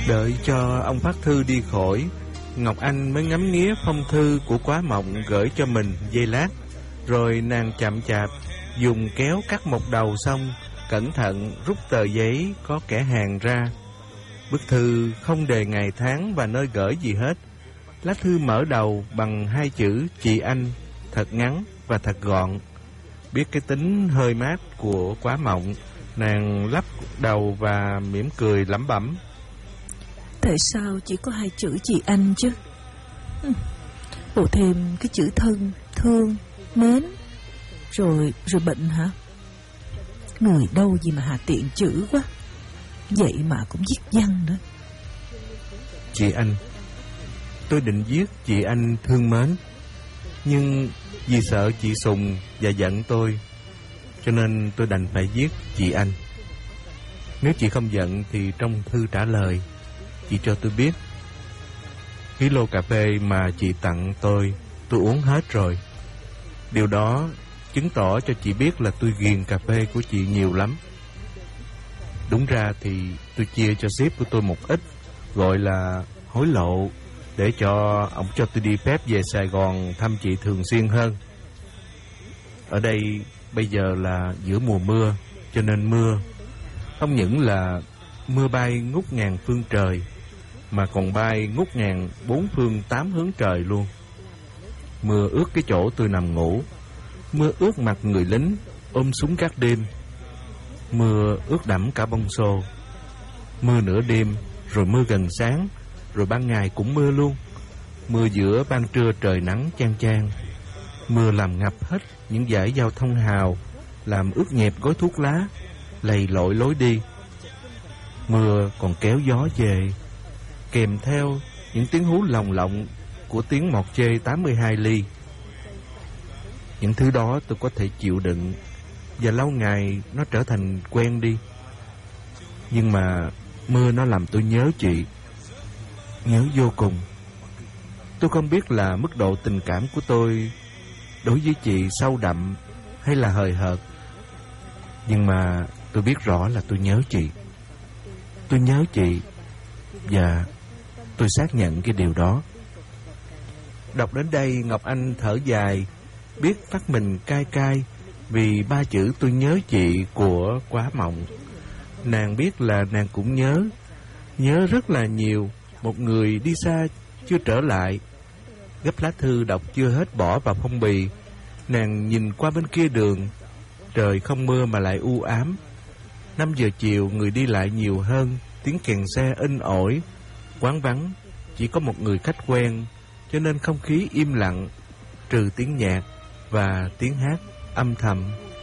Đợi cho ông phát thư đi khỏi, Ngọc Anh mới ngắm nghía phong thư của Quá Mộng gửi cho mình giây lát. Rồi nàng chậm chạp dùng kéo cắt một đầu xong, cẩn thận rút tờ giấy có kẻ hàng ra. Bức thư không đề ngày tháng và nơi gửi gì hết. Lá thư mở đầu bằng 2 chữ chị anh, thật ngắn và thật gọn. Biết cái tính hơi mát của Quá Mộng, nàng lắc đầu và mỉm cười lẩm bẩm: Tại sao chỉ có 2 chữ chị anh chứ? Bộ thêm cái chữ thân, thương, mến. Rồi bệnh hả? Người đâu gì mà hà tiện chữ quá. Vậy mà cũng viết văn nữa. Chị anh. Tôi định viết chị anh thương mến, nhưng vì sợ chị sùng và giận tôi, cho nên tôi đành phải viết chị anh. Nếu chị không giận thì trong thư trả lời chị cho tôi biết cái lô cà phê mà chị tặng tôi uống hết rồi. Điều đó chứng tỏ cho chị biết là tôi ghiền cà phê của chị nhiều lắm. Đúng ra thì tôi chia cho sếp của tôi một ít, gọi là hối lộ, để cho ông cho tôi đi phép về Sài Gòn thăm chị thường xuyên hơn. Ở đây bây giờ là giữa mùa mưa, cho nên mưa không những là mưa bay ngút ngàn phương trời, mà còn bay ngút ngàn 4 phương 8 hướng trời luôn. Mưa ướt cái chỗ tôi nằm ngủ, mưa ướt mặt người lính ôm súng gác đêm, mưa ướt đẫm cả bông xô, mưa nửa đêm, rồi mưa gần sáng, rồi ban ngày cũng mưa luôn. Mưa giữa ban trưa trời nắng chang chang. Mưa làm ngập hết những dải giao thông hào, làm ướt nhẹp gói thuốc lá, lầy lội lối đi. Mưa còn kéo gió về, kèm theo những tiếng hú lồng lộng của tiếng mọt chê 82 ly. Những thứ đó tôi có thể chịu đựng, và lâu ngày nó trở thành quen đi. Nhưng mà mưa nó làm tôi nhớ chị, nhớ vô cùng. Tôi không biết là mức độ tình cảm của tôi đối với chị sâu đậm hay là hời hợt, nhưng mà tôi biết rõ là tôi nhớ chị. Tôi nhớ chị, và tôi xác nhận cái điều đó. Đọc đến đây, Ngọc Anh thở dài, biết phát mình cay cay vì 3 chữ tôi nhớ chị của Quá Mộng. Nàng biết là nàng cũng nhớ rất là nhiều một người đi xa chưa trở lại. Gấp lá thư đọc chưa hết bỏ vào phong bì, nàng nhìn qua bên kia đường. Trời không mưa mà lại u ám. 5 giờ chiều người đi lại nhiều hơn, tiếng kèn xe inh ỏi. Quán vắng, chỉ có một người khách quen, cho nên không khí im lặng, trừ tiếng nhạc và tiếng hát âm thầm